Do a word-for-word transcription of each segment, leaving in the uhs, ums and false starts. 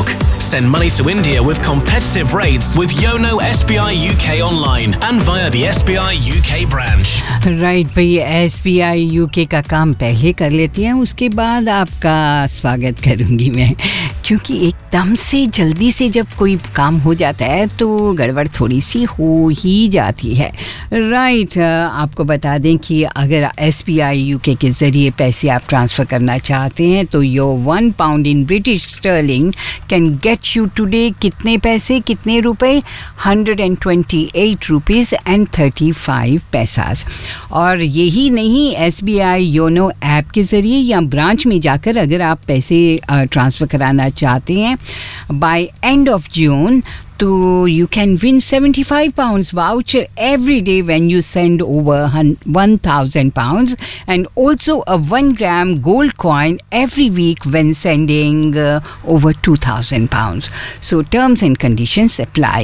stock. Send money to India with competitive rates with Yono S B I U K online and via the S B I U K branch. Right भाई, S B I you के का काम पहले कर लेती हैं, उसके बाद आपका स्वागत करूंगी मैं, क्योंकि एकदम से जल्दी से जब कोई काम हो जाता है तो गड़बड़ थोड़ी सी हो ही जाती है. राइट, आपको बता दें कि अगर एस बी आई यू के के ज़रिए पैसे आप ट्रांसफ़र करना चाहते हैं तो your one pound in British Stirling can get you today कितने पैसे, कितने रुपए? Hundred and twenty eight rupees and thirty five पैसास. और यही नहीं, S B I YONO app के ज़रिए या ब्रांच में जाकर अगर आप पैसे ट्रांसफ़र कराना चाहते हैं बाय एंड ऑफ जून, तो you can win seventy-five pounds voucher every day when you send over one thousand pounds, and also a one gram gold coin every week when sending uh, over two thousand pounds. So terms and conditions apply.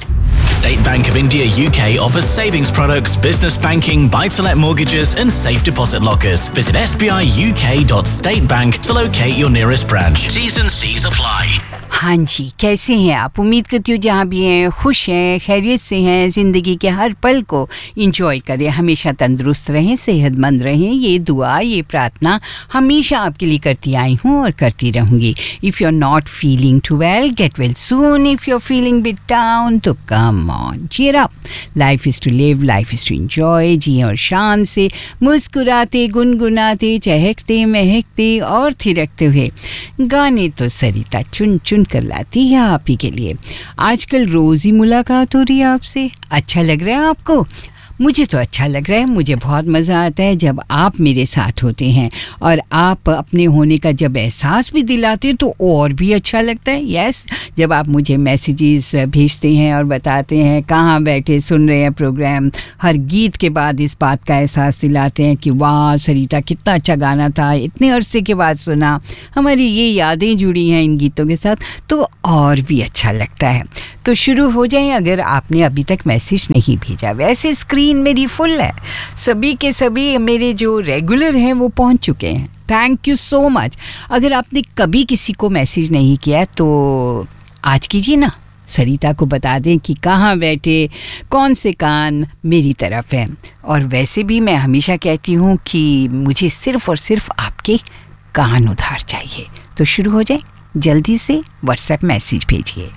State Bank of India U K offers savings products, business banking, buy-to-let mortgages and safe deposit lockers. Visit s b i u k dot state bank to locate your nearest branch. T's and C's apply. हाँ जी, कैसे हैं आप? उम्मीद करती हूँ जहाँ भी हैं खुश हैं, खैरियत से हैं, ज़िंदगी के हर पल को इंजॉय करें, हमेशा तंदुरुस्त रहें, सेहतमंद रहें. ये दुआ, ये प्रार्थना हमेशा आपके लिए करती आई हूँ और करती रहूँगी. If you are not feeling to well, get well soon. If you are feeling bit down, तो come on, cheer up. Life is to live, life is to enjoy. जिए और शान से, मुस्कुराते, गुनगुनाते, चहकते, महकते और थिरकते हुए. गाने तो सरिता चुन चुन कर लाती है आप ही के लिए. आजकल रोज़ ही मुलाकात हो रही है आपसे. अच्छा लग रहा है आपको? मुझे तो अच्छा लग रहा है. मुझे बहुत मज़ा आता है जब आप मेरे साथ होते हैं और आप अपने होने का जब एहसास भी दिलाते हैं तो और भी अच्छा लगता है. यस, जब आप मुझे मैसेजेस भेजते हैं और बताते हैं कहाँ बैठे सुन रहे हैं प्रोग्राम, हर गीत के बाद इस बात का एहसास दिलाते हैं कि वाह सरिता, कितना अच्छा गाना था, इतने अरसे के बाद सुना, हमारी ये यादें जुड़ी हैं इन गीतों के साथ, तो और भी अच्छा लगता है. तो शुरू हो जाए अगर आपने अभी तक मैसेज नहीं भेजा. वैसे स्क्रीन मेरी फुल है, सभी के सभी मेरे जो रेगुलर हैं वो पहुंच चुके हैं. Thank you so much. अगर आपने कभी किसी को मैसेज नहीं किया तो आज कीजिए ना. सरिता को बता दें कि कहाँ बैठे, कौन से कान मेरी तरफ हैं. और वैसे भी मैं हमेशा कहती हूँ कि मुझे सिर्फ और सिर्फ आपके कान उधार चाहिए. तो शुरू हो जाए, जल्दी से व्हाट्सएप मैसेज भेजिए.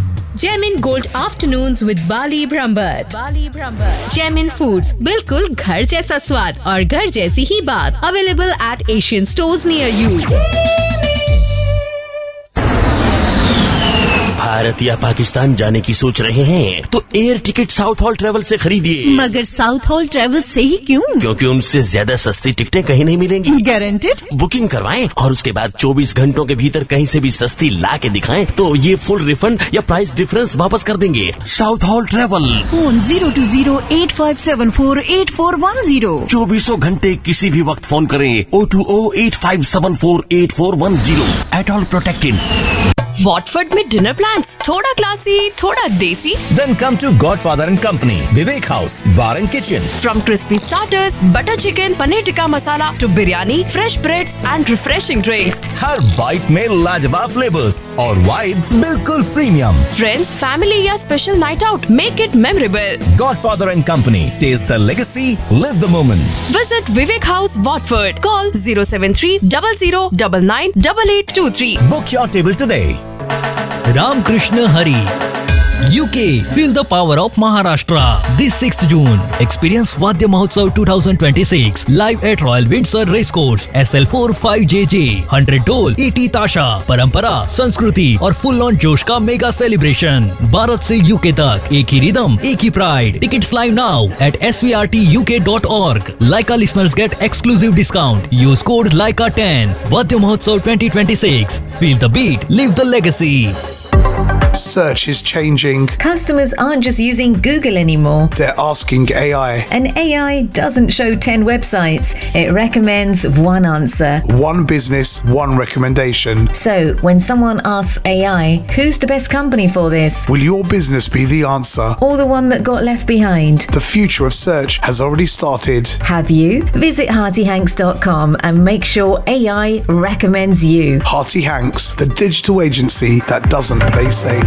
Gemin Gold Afternoons with Bali Brahmbhatt. Bali Brahmbhatt. Gemin Foods, बिल्कुल घर जैसा स्वाद और घर जैसी ही बात. Available at Asian stores near you. Bharat या पाकिस्तान जाने की सोच रहे हैं तो air ticket south hall travel से खरीदिए. मगर साउथ हॉल ट्रेवल से ही क्यों? क्योंकि उनसे ज्यादा सस्ती टिकटें कहीं नहीं मिलेंगी. गारंटेड? बुकिंग करवाएं और उसके बाद चौबीस घंटों के भीतर कहीं से भी सस्ती ला के दिखाएं तो ये फुल रिफंड या प्राइस डिफरेंस वापस कर देंगे. South hall travel. Phone zero to zero eight five seven four eight four one zero. चौबीसों घंटे किसी भी वक्त फोन करें. O two O eight five seven four eight four one zero. At all protected. Watford में dinner plans थोड़ा classy, थोड़ा देसी. Then come to Godfather and Company, Vivek House, Bar and Kitchen. From crispy starters, butter chicken, paneer tikka masala to biryani, fresh breads and refreshing drinks. Her bite में लाजवाब flavours और vibe बिल्कुल premium. Friends, family या special night out, make it memorable. Godfather and Company, taste the legacy, live the moment. Visit Vivek House, Watford. Call zero seven three zero zero nine nine eight eight two three. Book your table today. Ramkrishna Hari. U K, feel the power of Maharashtra. This sixth June, experience Vadya Mahotsav twenty twenty-six live at Royal Windsor Racecourse, S L four five J J. one hundred ढोल, eighty ताशा, परंपरा, संस्कृति और full on जोश का mega celebration. Bharat से UK तक एक ही रिदम, एक ही pride. Tickets live now at s v r t u k dot org. Laika listeners get exclusive discount. Use code Laika ten. Vadya Mahotsav twenty twenty-six. Feel the beat, live the legacy. Search is changing. Customers aren't just using Google anymore. They're asking A I. And A I doesn't show ten websites. It recommends one answer. One business, one recommendation. So, when someone asks A I, who's the best company for this? Will your business be the answer? Or the one that got left behind? The future of search has already started. Have you? Visit Hearty Hanks dot com and make sure A I recommends you. Hearty Hanks, the digital agency that doesn't play safe.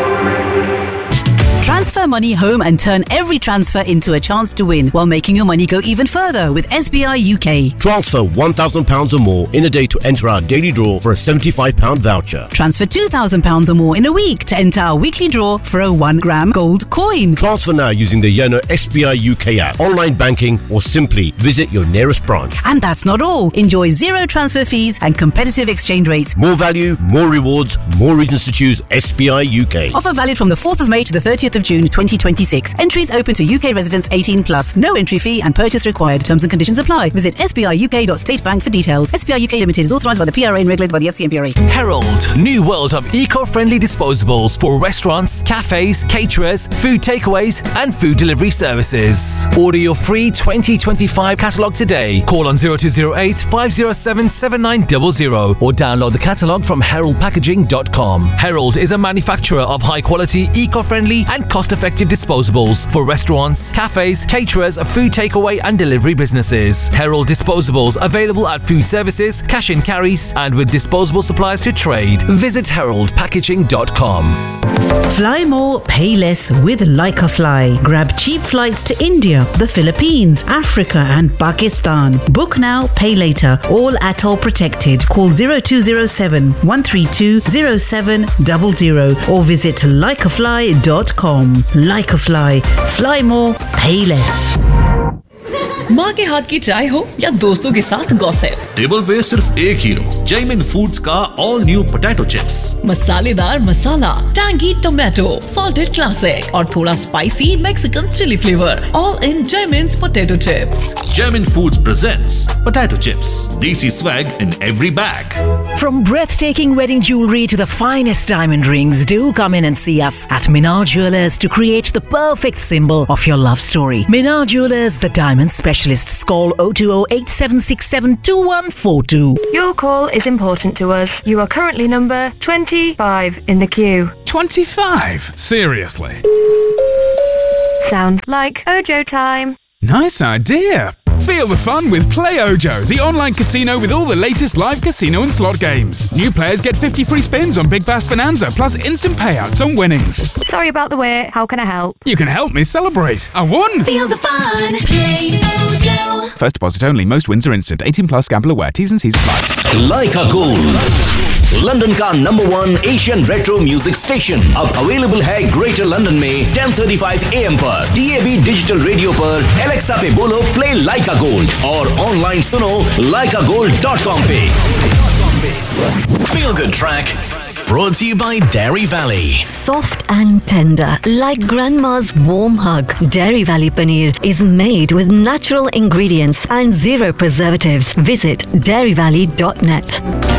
Transfer money home and turn every transfer into a chance to win while making your money go even further with S B I U K. Transfer one thousand pounds or more in a day to enter our daily draw for a seventy-five pound voucher. Transfer two thousand pounds or more in a week to enter our weekly draw for a one gram gold coin. Transfer now using the Yono S B I U K app, online banking, or simply visit your nearest branch. And that's not all. Enjoy zero transfer fees and competitive exchange rates. More value, more rewards, more reasons to choose S B I U K. Offer valid from the fourth of May to the thirtieth of June twenty twenty-six. Entries open to U K residents eighteen plus. No entry fee and purchase required. Terms and conditions apply. Visit S B I U K dot state bank for details. S B I U K Limited is authorised by the P R A and regulated by the F C M P R A. Herald, new world of eco-friendly disposables for restaurants, cafes, caterers, food takeaways and food delivery services. Order your free twenty twenty-five catalogue today. Call on zero two zero eight, five zero seven, seven nine zero zero or download the catalogue from herald packaging dot com. Herald is a manufacturer of high-quality, eco-friendly and cost-effective disposables for restaurants, cafes, caterers, food takeaway and delivery businesses. Herald disposables available at food services, cash and carries and with disposable supplies to trade. Visit herald packaging dot com. Fly more, pay less with Leica Fly. Grab cheap flights to India, the Philippines, Africa and Pakistan. Book now, pay later. All atoll protected. Call zero two zero seven, one three two, zero seven zero zero or visit leica fly dot com. Leica Fly. Fly more, pay less. माँ के हाथ की चाय हो या दोस्तों के साथ गॉसिप, टेबल पे सिर्फ एक हीरो, जैमिन फूड्स का ऑल न्यू पोटैटो चिप्स। मसालेदार मसाला, टैंगी टोमेटो, सॉल्टेड क्लासिक और थोड़ा spicy Mexican chilli flavour, all in जैमिन्स potato chips. Jaimin Foods presents potato chips, Desi swag in every bag. From breathtaking wedding jewelry to the finest diamond rings, do come in and see us at Minar Jewelers to create the perfect symbol of your love story. Minar Jewelers, the diamond specialists. Call zero two zero eight seven six seven two one four two. Your call is important to us. You are currently number twenty-five in the queue. twenty-five? Seriously? Sounds like Ojo time. Nice idea. Feel the fun with Play Ojo, the online casino with all the latest live casino and slot games. New players get fifty free spins on Big Bash Bonanza, plus instant payouts on winnings. Sorry about the wait. How can I help? You can help me celebrate. I won! Feel the fun. Play Ojo. First deposit only. Most wins are instant. eighteen plus. Gamble aware. T's and C's apply. Leica Gold, London का number one Asian retro music station, अब available है greater London में ten thirty five A M पर, D A B digital radio पर, Alexa पे बोलो play लाइका gold और online सुनो लाइका गोल्ड डॉट कॉम पे। Feel Good Track, brought to you by Dairy Valley. Soft and tender, like grandma's warm hug. Dairy Valley Paneer is made with natural ingredients and zero preservatives. Visit dairy valley dot net.